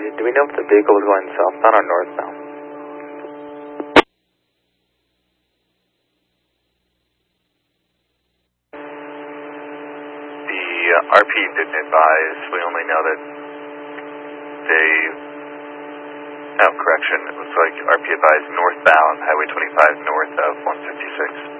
Do we know if the vehicle was going southbound or northbound? The RP didn't advise. We only know that they... Oh, correction. It looks like RP advised northbound, Highway 25 north of 156.